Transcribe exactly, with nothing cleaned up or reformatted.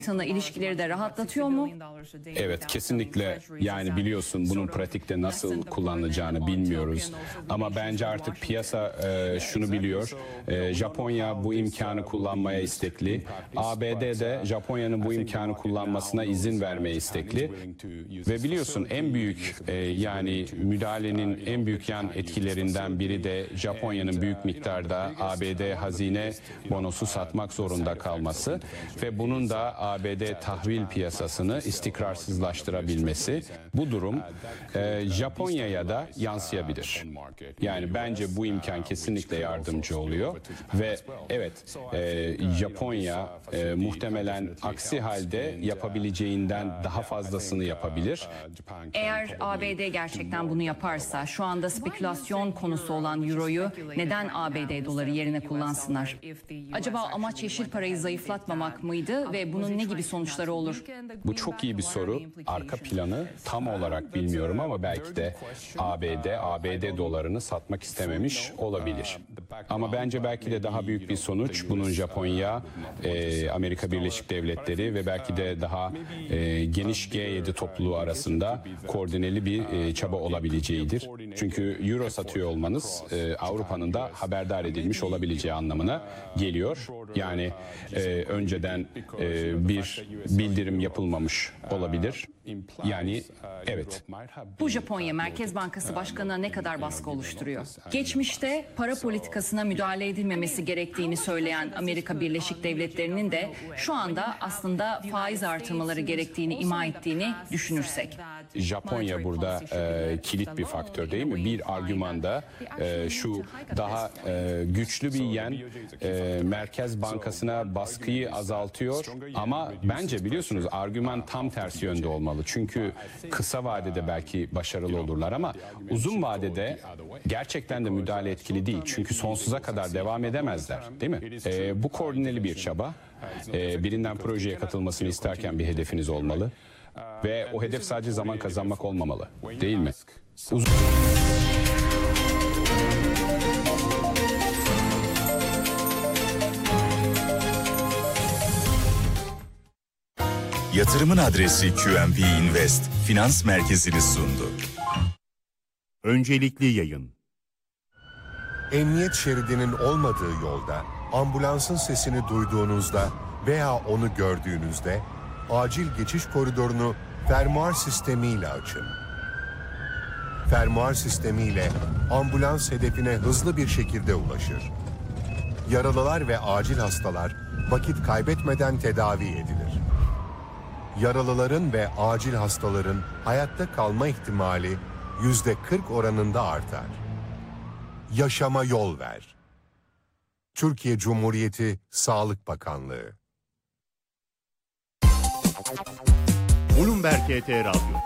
Sana ilişkileri de rahatlatıyor mu? Evet, kesinlikle. Yani biliyorsun bunun pratikte nasıl kullanılacağını bilmiyoruz. Ama bence artık piyasa e, şunu biliyor. E, Japonya bu imkanı kullanmaya istekli. A B D de Japonya'nın bu imkanı kullanmasına izin vermeye istekli. Ve biliyorsun en büyük e, yani müdahalenin en büyük yan etkilerinden biri de Japonya'nın büyük miktarda A B D hazine bonosu satmak zorunda kalması ve bunun da A B D tahvil piyasasını istikrarsızlaştırabilmesi. Bu durum e, Japonya'ya da yansıyabilir. Yani bence bu imkan kesinlikle yardımcı oluyor ve evet e, Japonya e, muhtemelen aksi halde yapabileceğinden daha fazlasını yapabilir. Eğer A B D gerçekten bunu yaparsa şu anda spekülasyon konusu olan Euro'yu neden A B D doları yerine kullansınlar? Acaba amaç yeşil parayı zayıflatmamak mıydı ve bunun ne gibi sonuçları olur? Bu çok iyi bir soru. Arka planı tam olarak bilmiyorum ama belki de A B D, A B D dolarını satmak istememiş olabilir. Ama bence belki de daha büyük bir sonuç bunun Japonya, e, Amerika Birleşik Devletleri ve belki de daha e, geniş G yedi topluluğu arasında koordineli bir e, çaba olabileceğidir. Çünkü Euro satıyor olmanız e, Avrupa'nın da haberdar edilmiş olabileceği anlamına geliyor. Yani e, önceden e, bir bildirim yapılmamış olabilir. Yani evet. Bu Japonya Merkez Bankası Başkanı'na ne kadar baskı oluşturuyor? Geçmişte para politikasına müdahale edilmemesi gerektiğini söyleyen Amerika Birleşik Devletleri'nin de şu anda aslında faiz artırmaları gerektiğini ima ettiğini düşünürsek. Japonya burada e, kilit bir faktör değil mi? Bir argümanda e, şu daha e, güçlü bir yen e, Merkez Bankası'na baskıyı azaltıyor ama bence biliyorsunuz argüman tam tersi yönde olmalı. Çünkü kısa vadede belki başarılı olurlar ama uzun vadede gerçekten de müdahale etkili değil. Çünkü sonsuza kadar devam edemezler, değil mi? E, bu koordineli bir çaba. E, birinden projeye katılmasını isterken bir hedefiniz olmalı. Ve o hedef sadece zaman kazanmak olmamalı, değil mi? Uzun... Yatırımın adresi Q M B Invest Finans Merkezi'ni sundu. Öncelikli yayın. Emniyet şeridinin olmadığı yolda ambulansın sesini duyduğunuzda veya onu gördüğünüzde acil geçiş koridorunu fermuar sistemiyle açın. Fermuar sistemiyle ambulans hedefine hızlı bir şekilde ulaşır. Yaralılar ve acil hastalar vakit kaybetmeden tedavi edilir. Yaralıların ve acil hastaların hayatta kalma ihtimali yüzde kırk oranında artar. Yaşama yol ver. Türkiye Cumhuriyeti Sağlık Bakanlığı. Bloomberg H T Radyo.